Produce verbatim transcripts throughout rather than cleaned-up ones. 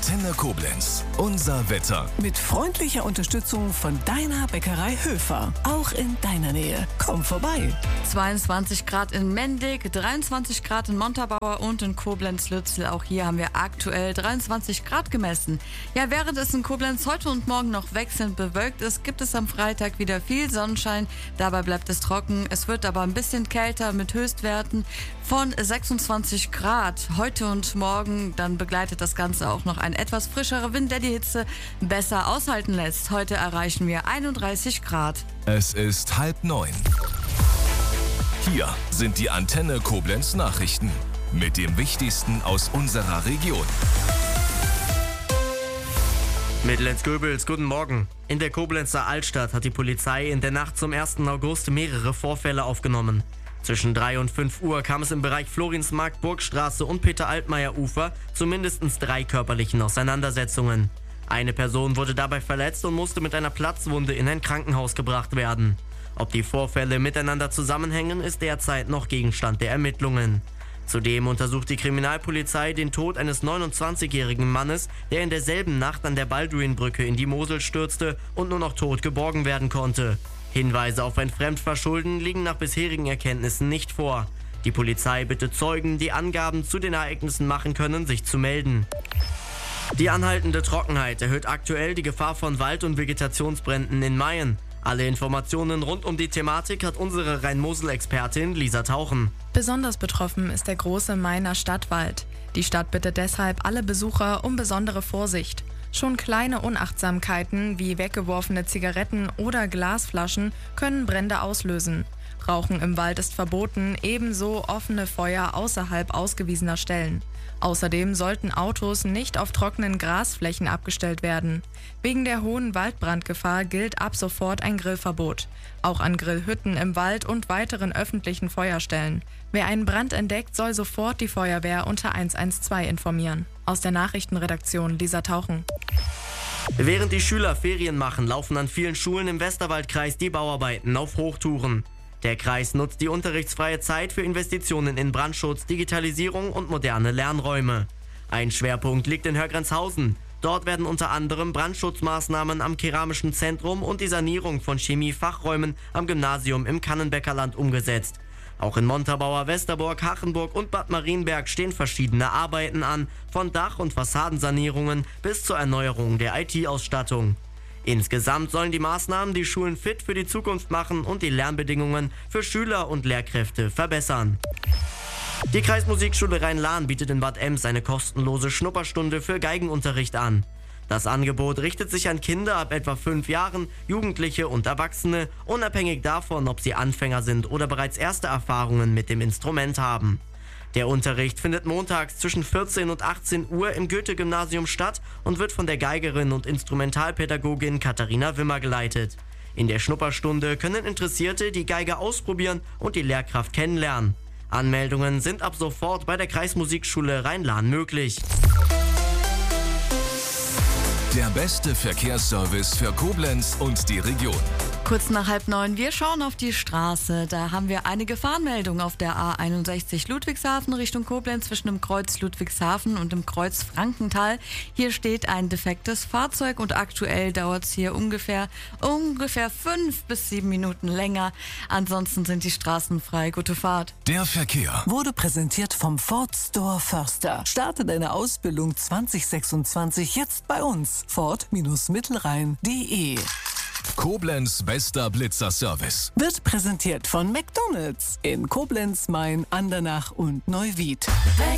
Antenne Koblenz. Unser Wetter. Mit freundlicher Unterstützung von deiner Bäckerei Höfer. Auch in deiner Nähe. Komm vorbei. zweiundzwanzig Grad in Mendig, dreiundzwanzig Grad in Montabaur und in Koblenz-Lützel. Auch hier haben wir aktuell dreiundzwanzig Grad gemessen. Ja, während es in Koblenz heute und morgen noch wechselnd bewölkt ist, gibt es am Freitag wieder viel Sonnenschein. Dabei bleibt es trocken. Es wird aber ein bisschen kälter mit Höchstwerten von sechsundzwanzig Grad. Heute und morgen, dann begleitet das Ganze auch noch ein etwas frischerer Wind, der die Hitze besser aushalten lässt. Heute erreichen wir einunddreißig Grad. Es ist halb neun. Hier sind die Antenne Koblenz Nachrichten mit dem Wichtigsten aus unserer Region. Mittellenz-Göbels, guten Morgen. In der Koblenzer Altstadt hat die Polizei in der Nacht zum ersten August mehrere Vorfälle aufgenommen. Zwischen drei und fünf Uhr kam es im Bereich Florinsmarkt, Burgstraße und Peter-Altmaier-Ufer zu mindestens drei körperlichen Auseinandersetzungen. Eine Person wurde dabei verletzt und musste mit einer Platzwunde in ein Krankenhaus gebracht werden. Ob die Vorfälle miteinander zusammenhängen, ist derzeit noch Gegenstand der Ermittlungen. Zudem untersucht die Kriminalpolizei den Tod eines neunundzwanzigjährigen Mannes, der in derselben Nacht an der Balduinbrücke in die Mosel stürzte und nur noch tot geborgen werden konnte. Hinweise auf ein Fremdverschulden liegen nach bisherigen Erkenntnissen nicht vor. Die Polizei bittet Zeugen, die Angaben zu den Ereignissen machen können, sich zu melden. Die anhaltende Trockenheit erhöht aktuell die Gefahr von Wald- und Vegetationsbränden in Mayen. Alle Informationen rund um die Thematik hat unsere Rhein-Mosel-Expertin Lisa Tauchen. Besonders betroffen ist der große Mainer Stadtwald. Die Stadt bittet deshalb alle Besucher um besondere Vorsicht. Schon kleine Unachtsamkeiten wie weggeworfene Zigaretten oder Glasflaschen können Brände auslösen. Rauchen im Wald ist verboten, ebenso offene Feuer außerhalb ausgewiesener Stellen. Außerdem sollten Autos nicht auf trockenen Grasflächen abgestellt werden. Wegen der hohen Waldbrandgefahr gilt ab sofort ein Grillverbot. Auch an Grillhütten im Wald und weiteren öffentlichen Feuerstellen. Wer einen Brand entdeckt, soll sofort die Feuerwehr unter eins eins zwei informieren. Aus der Nachrichtenredaktion Lisa Tauchen. Während die Schüler Ferien machen, laufen an vielen Schulen im Westerwaldkreis die Bauarbeiten auf Hochtouren. Der Kreis nutzt die unterrichtsfreie Zeit für Investitionen in Brandschutz, Digitalisierung und moderne Lernräume. Ein Schwerpunkt liegt in Hörgrenzhausen. Dort werden unter anderem Brandschutzmaßnahmen am Keramischen Zentrum und die Sanierung von Chemiefachräumen am Gymnasium im Kannenbäckerland umgesetzt. Auch in Montabaur, Westerbork, Hachenburg und Bad Marienberg stehen verschiedene Arbeiten an, von Dach- und Fassadensanierungen bis zur Erneuerung der I T-Ausstattung. Insgesamt sollen die Maßnahmen die Schulen fit für die Zukunft machen und die Lernbedingungen für Schüler und Lehrkräfte verbessern. Die Kreismusikschule Rhein-Lahn bietet in Bad Ems eine kostenlose Schnupperstunde für Geigenunterricht an. Das Angebot richtet sich an Kinder ab etwa fünf Jahren, Jugendliche und Erwachsene, unabhängig davon, ob sie Anfänger sind oder bereits erste Erfahrungen mit dem Instrument haben. Der Unterricht findet montags zwischen vierzehn und achtzehn Uhr im Goethe-Gymnasium statt und wird von der Geigerin und Instrumentalpädagogin Katharina Wimmer geleitet. In der Schnupperstunde können Interessierte die Geige ausprobieren und die Lehrkraft kennenlernen. Anmeldungen sind ab sofort bei der Kreismusikschule Rhein-Lahn möglich. Der beste Verkehrsservice für Koblenz und die Region. Kurz nach halb neun, wir schauen auf die Straße. Da haben wir eine Gefahrenmeldung auf der A einundsechzig Ludwigshafen Richtung Koblenz zwischen dem Kreuz Ludwigshafen und dem Kreuz Frankenthal. Hier steht ein defektes Fahrzeug und aktuell dauert es hier ungefähr, ungefähr fünf bis sieben Minuten länger. Ansonsten sind die Straßen frei. Gute Fahrt. Der Verkehr Wurde präsentiert vom Ford Store Förster. Starte deine Ausbildung zwanzig sechsundzwanzig jetzt bei uns. Ford-Mittelrhein punkt de. Koblenz bester Blitzer-Service. Wird präsentiert von McDonald's in Koblenz, Main, Andernach und Neuwied.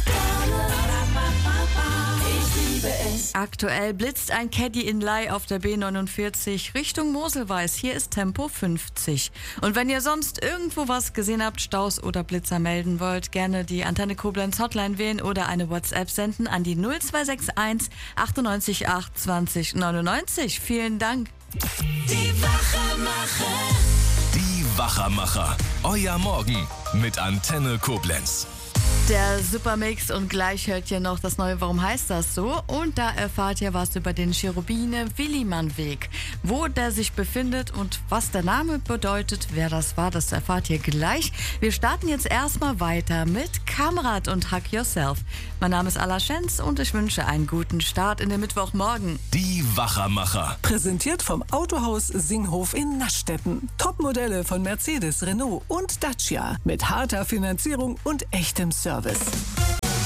Aktuell blitzt ein Caddy in Leih auf der B neunundvierzig Richtung Moselweiß. Hier ist Tempo fünfzig. Und wenn ihr sonst irgendwo was gesehen habt, Staus oder Blitzer melden wollt, gerne die Antenne Koblenz Hotline wählen oder eine WhatsApp senden an die null zwei sechs eins achtundneunzig acht zwanzig neunundneunzig. Vielen Dank. Die Wachermacher. Die Wachermacher. Euer Morgen mit Antenne Koblenz. Der Supermix und gleich hört ihr noch das neue Warum heißt das so? Und da erfahrt ihr was über den Cherubine-Willimann-Weg. Wo der sich befindet und was der Name bedeutet, wer das war, das erfahrt ihr gleich. Wir starten jetzt erstmal weiter mit Kamrat und Hack Yourself. Mein Name ist Ala Schenz und ich wünsche einen guten Start in den Mittwochmorgen. Die Wachermacher. Präsentiert vom Autohaus Singhof in Naschstetten. Topmodelle von Mercedes, Renault und Dacia. Mit harter Finanzierung und echtem Service.